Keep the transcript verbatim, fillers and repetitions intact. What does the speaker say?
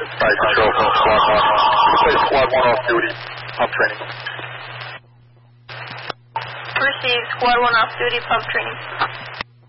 Right, control from squad one. Say squad one off duty. Pump training. Receive squad one off duty pump training.